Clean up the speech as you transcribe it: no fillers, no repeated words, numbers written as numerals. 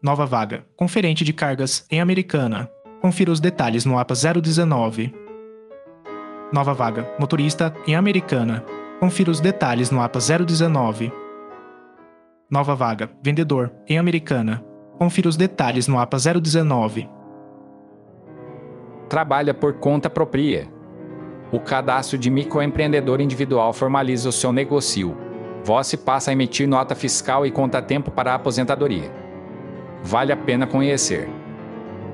Nova vaga. Conferente de cargas em Americana. Confira os detalhes no APA 019. Nova vaga. Motorista em Americana. Confira os detalhes no APA 019. Nova vaga. Vendedor em Americana. Confira os detalhes no APA 019. Trabalha por conta própria. O cadastro de microempreendedor individual formaliza o seu negócio. Você passa a emitir nota fiscal e conta-tempo para a aposentadoria. Vale a pena conhecer.